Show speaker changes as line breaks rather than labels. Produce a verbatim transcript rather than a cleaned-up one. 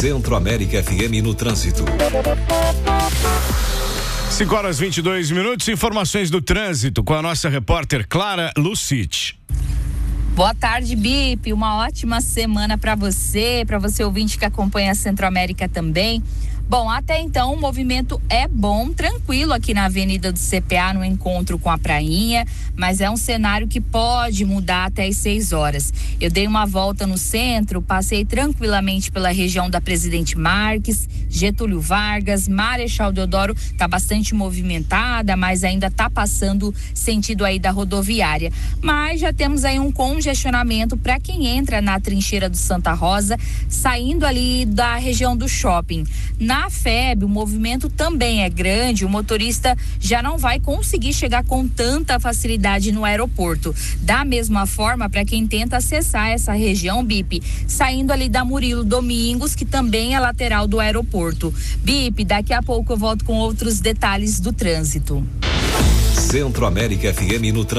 Centro-América F M no trânsito.
cinco horas e vinte e dois minutos, informações do trânsito com a nossa repórter Clara Lucite.
Boa tarde, Bip. Uma ótima semana para você, para você ouvinte que acompanha a Centro-América também. Bom, até então o movimento é bom, tranquilo aqui na Avenida do C P A, no encontro com a Prainha, mas é um cenário que pode mudar até as seis horas. Eu dei uma volta no centro, passei tranquilamente pela região da Presidente Marques, Getúlio Vargas, Marechal Deodoro, tá bastante movimentada, mas ainda tá passando sentido aí da rodoviária. Mas já temos aí um congestionamento para quem entra na trincheira do Santa Rosa, saindo ali da região do shopping. Na Na F E B, o movimento também é grande, o motorista já não vai conseguir chegar com tanta facilidade no aeroporto. Da mesma forma, para quem tenta acessar essa região, Bip, saindo ali da Murilo Domingos, que também é lateral do aeroporto. Bip, daqui a pouco eu volto com outros detalhes do trânsito.
Centro-América F M no trânsito.